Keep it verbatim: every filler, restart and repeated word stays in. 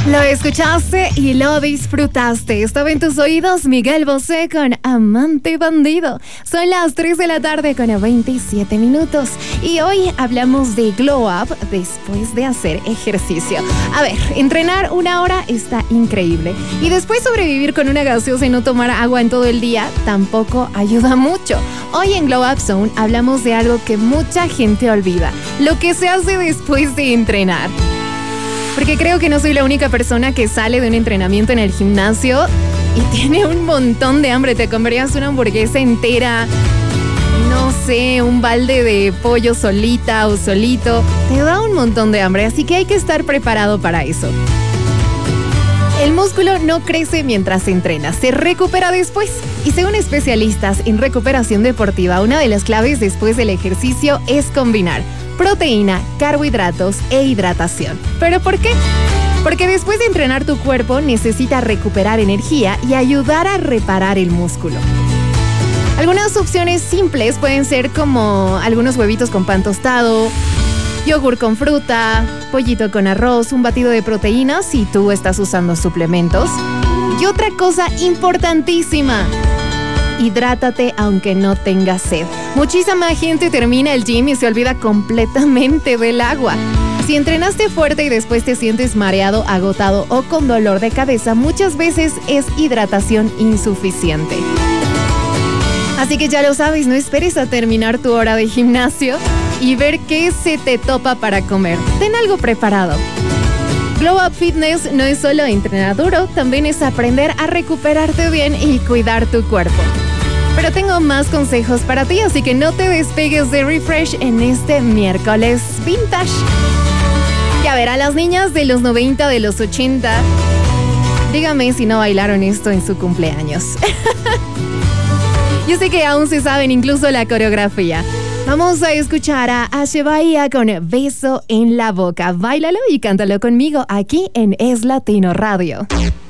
Lo escuchaste y lo disfrutaste. Estaba en tus oídos Miguel Bosé con Amante Bandido. Son las tres de la tarde con veintisiete minutos. Y hoy hablamos de glow up después de hacer ejercicio. A ver, entrenar una hora está increíble. Y después sobrevivir con una gaseosa y no tomar agua en todo el día tampoco ayuda mucho. Hoy en Glow Up Zone hablamos de algo que mucha gente olvida. Lo que se hace después de entrenar. Porque creo que no soy la única persona que sale de un entrenamiento en el gimnasio y tiene un montón de hambre. Te comerías una hamburguesa entera, no sé, un balde de pollo solita o solito. Te da un montón de hambre, así que hay que estar preparado para eso. El músculo no crece mientras se entrena, se recupera después. Y según especialistas en recuperación deportiva, una de las claves después del ejercicio es combinar proteína, carbohidratos e hidratación. ¿Pero por qué? Porque después de entrenar tu cuerpo necesita recuperar energía y ayudar a reparar el músculo. Algunas opciones simples pueden ser como algunos huevitos con pan tostado, yogur con fruta, pollito con arroz, un batido de proteínas si tú estás usando suplementos. Y otra cosa importantísima: hidrátate aunque no tengas sed. Muchísima gente termina el gym y se olvida completamente del agua. Si entrenaste fuerte y después te sientes mareado, agotado o con dolor de cabeza, muchas veces es hidratación insuficiente. Así que ya lo sabes, no esperes a terminar tu hora de gimnasio y ver qué se te topa para comer. Ten algo preparado. Glow Up Fitness no es solo entrenar duro, también es aprender a recuperarte bien y cuidar tu cuerpo. Pero tengo más consejos para ti, así que no te despegues de Refresh en este miércoles vintage. Y a ver, a las niñas de los noventa, de los ochenta, dígame si no bailaron esto en su cumpleaños. Yo sé que aún se saben incluso la coreografía. Vamos a escuchar a Ashe Bahía con Beso en la Boca. Báilalo y cántalo conmigo aquí en Es Latino Radio.